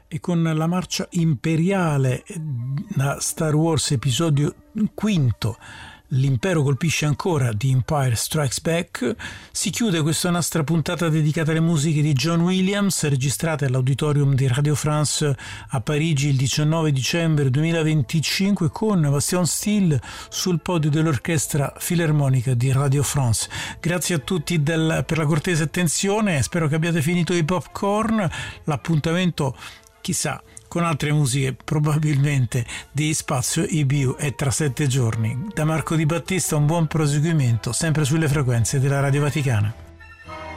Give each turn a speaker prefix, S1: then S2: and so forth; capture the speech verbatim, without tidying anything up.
S1: e con la marcia imperiale da Star Wars episodio quinto, L'impero colpisce ancora, The Empire Strikes Back, si chiude questa nostra puntata dedicata alle musiche di John Williams, registrate all'Auditorium di Radio France a Parigi il diciannove dicembre duemilaventicinque, con Bastien Steele sul podio dell'Orchestra Filarmonica di Radio France. Grazie a tutti del, per la cortese attenzione, spero che abbiate finito i popcorn. L'appuntamento, chissà, con altre musiche, probabilmente di Spazio I B U, è tra sette giorni. Da Marco Di Battista un buon proseguimento, sempre sulle frequenze della Radio Vaticana.